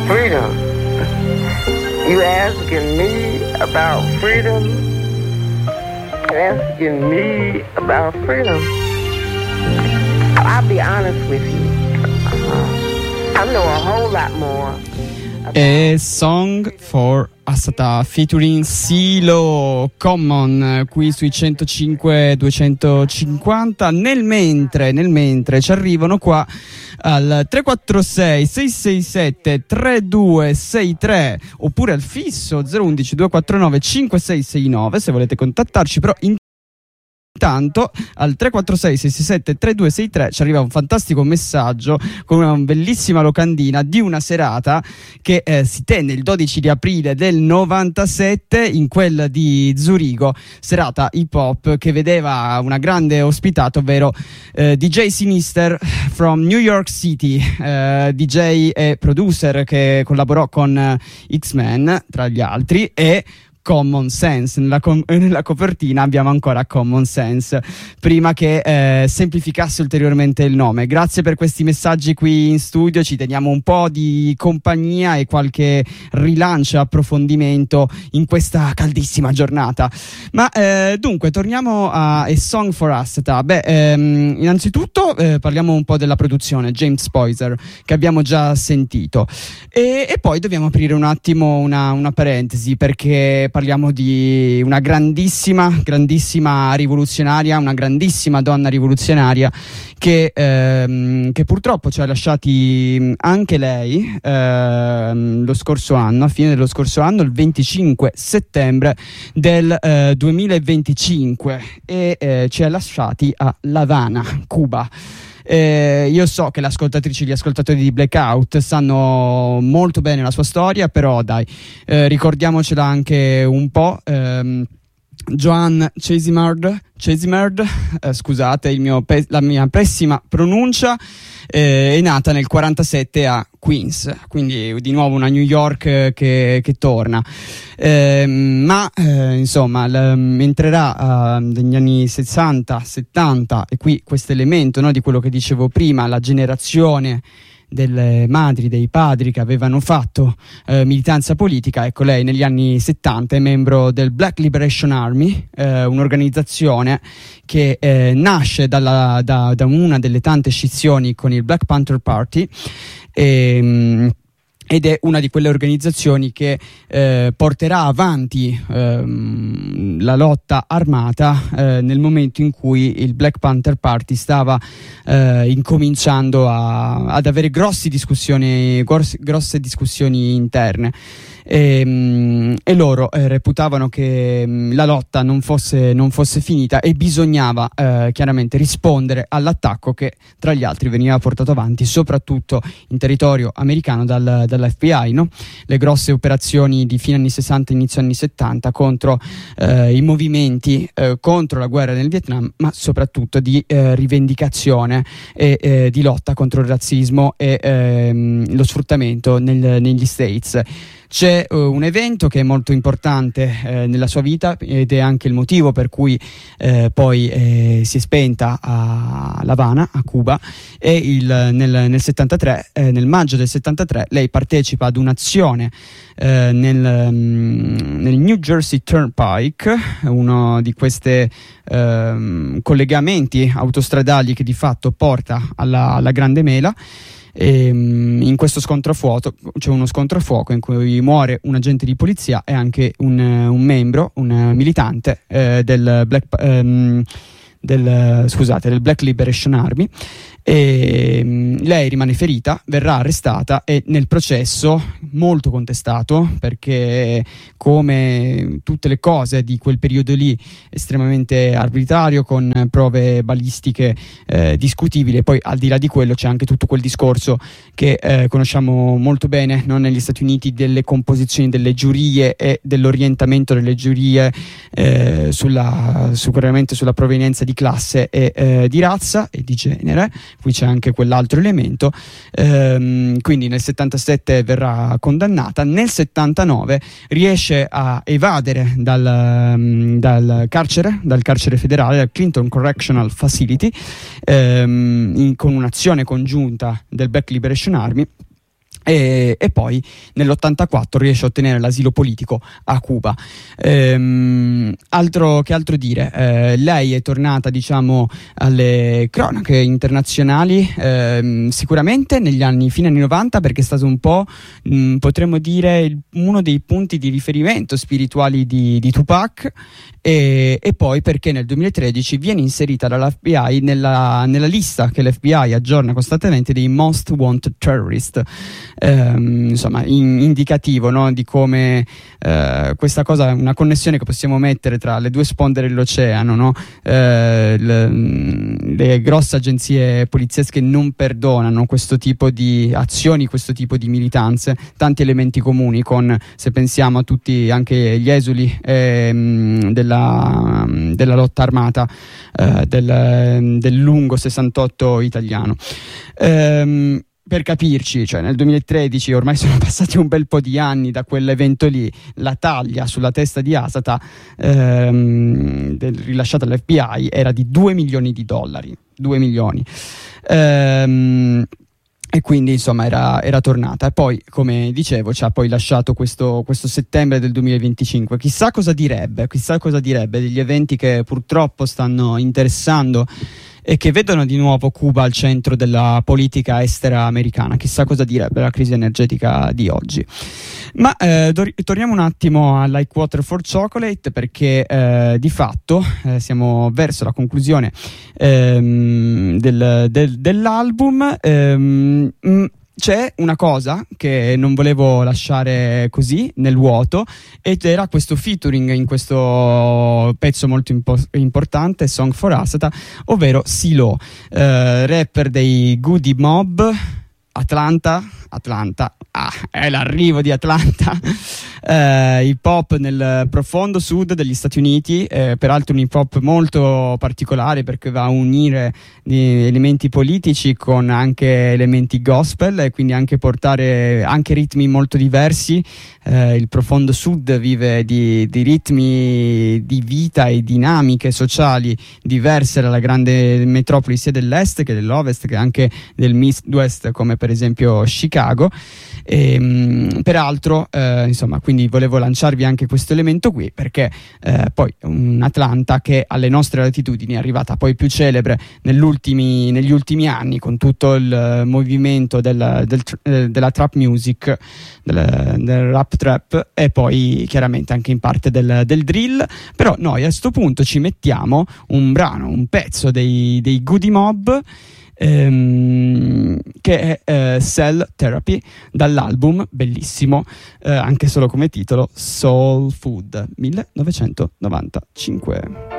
Freedom. You asking me about freedom? Asking me about freedom? I'll be honest with you. I know a whole lot more. A Song for Assata featuring Silo Common qui sui 105-250. Nel mentre ci arrivano qua al 346 667 3263 oppure al fisso 011 249 5669 se volete contattarci, però intanto al 346 667 3263 ci arriva un fantastico messaggio con una bellissima locandina di una serata che si tenne il 12 di aprile del 97 in quella di Zurigo, serata hip hop che vedeva una grande ospitata, ovvero DJ Sinister from New York City, DJ e producer che collaborò con X-Men tra gli altri, e Common Sense. Nella copertina abbiamo ancora Common Sense, prima che semplificasse ulteriormente il nome. Grazie per questi messaggi qui in studio, ci teniamo un po' di compagnia e qualche rilancio e approfondimento in questa caldissima giornata. Ma dunque torniamo a A Song for Assata. Innanzitutto parliamo un po' della produzione, James Poyser, che abbiamo già sentito, e poi dobbiamo aprire un attimo una parentesi, perché parliamo di una grandissima rivoluzionaria, una grandissima donna rivoluzionaria che purtroppo ci ha lasciati anche lei lo scorso anno, a fine dello scorso anno, il 25 settembre del 2025, e ci ha lasciati a La Habana, Cuba. Io so che le ascoltatrici e gli ascoltatori di Blackout sanno molto bene la sua storia, però dai, ricordiamocela anche un po'. Joan Chesimard, scusate la mia pessima pronuncia, è nata nel 47 a Queens, quindi di nuovo una New York che torna, ma insomma entrerà negli anni 60, 70, e qui questo elemento, no, di quello che dicevo prima, la generazione delle madri, dei padri che avevano fatto militanza politica. Ecco, lei negli anni 70 è membro del Black Liberation Army, un'organizzazione che nasce da una delle tante scissioni con il Black Panther Party, ed è una di quelle organizzazioni che porterà avanti la lotta armata nel momento in cui il Black Panther Party stava incominciando ad avere grosse discussioni interne. E loro reputavano che la lotta non fosse finita e bisognava chiaramente rispondere all'attacco che tra gli altri veniva portato avanti soprattutto in territorio americano dall'FBI, no? Le grosse operazioni di fine anni 60 inizio anni 70 contro i movimenti contro la guerra nel Vietnam, ma soprattutto di rivendicazione e di lotta contro il razzismo e lo sfruttamento negli States. C'è un evento che è molto importante nella sua vita, ed è anche il motivo per cui poi si è spenta a La Habana, a Cuba, e nel 73, nel maggio del 73, lei partecipa ad un'azione nel New Jersey Turnpike, uno di questi collegamenti autostradali che di fatto porta alla Grande Mela. In questo scontrofuoco c'è uno scontrofuoco in cui muore un agente di polizia e anche un membro, un militante del Black Liberation Army, e lei rimane ferita, verrà arrestata e nel processo molto contestato, perché come tutte le cose di quel periodo lì estremamente arbitrario, con prove balistiche discutibili. E poi al di là di quello c'è anche tutto quel discorso che conosciamo molto bene, no? Negli Stati Uniti, delle composizioni delle giurie e dell'orientamento delle giurie sicuramente sulla provenienza di classe e di razza e di genere. Qui c'è anche quell'altro elemento, quindi nel 77 verrà condannata, nel 79 riesce a evadere dal carcere federale, dal Clinton Correctional Facility, con un'azione congiunta del Black Liberation Army, e poi nell'84 riesce a ottenere l'asilo politico a Cuba. Altro dire, lei è tornata, diciamo, alle cronache internazionali sicuramente negli fine anni 90, perché è stato un po', potremmo dire, uno dei punti di riferimento spirituali di Tupac, e poi perché nel 2013 viene inserita dall'FBI nella lista che l'FBI aggiorna costantemente dei Most Wanted Terrorist. Insomma, indicativo, no, di come questa cosa è una connessione che possiamo mettere tra le due sponde dell'oceano, no? Le grosse agenzie poliziesche non perdonano questo tipo di azioni, questo tipo di militanze, tanti elementi comuni con, se pensiamo a tutti anche gli esuli della lotta armata del lungo 68 italiano. Per capirci, cioè nel 2013, ormai sono passati un bel po' di anni da quell'evento lì, la taglia sulla testa di Assata rilasciata all'FBI era di $2 milioni, 2 milioni. E quindi insomma era tornata, e poi, come dicevo, ci ha poi lasciato questo settembre del 2025. Chissà cosa direbbe degli eventi che purtroppo stanno interessando e che vedono di nuovo Cuba al centro della politica estera americana. Chissà cosa direbbe la crisi energetica di oggi. Ma torniamo un attimo a Like Water for Chocolate, perché di fatto siamo verso la conclusione dell'album. C'è una cosa che non volevo lasciare così nel vuoto, ed era questo featuring in questo pezzo molto importante, Song for Assata, ovvero Silo, rapper dei Goody Mob, Atlanta, è l'arrivo di Atlanta, hip hop nel profondo sud degli Stati Uniti, peraltro un hip hop molto particolare perché va a unire elementi politici con anche elementi gospel, e quindi anche portare anche ritmi molto diversi. Il profondo sud vive di ritmi di vita e dinamiche sociali diverse dalla grande metropoli sia dell'est che dell'ovest, che anche del Midwest, come per esempio Chicago. Peraltro insomma, quindi volevo lanciarvi anche questo elemento qui, perché poi un Atlanta che alle nostre latitudini è arrivata poi più celebre negli ultimi anni, con tutto il movimento della trap music, del rap trap, e poi chiaramente anche in parte del drill. Però noi a questo punto ci mettiamo un pezzo dei Goody Mob, che è Cell Therapy, dall'album bellissimo, anche solo come titolo, Soul Food 1995.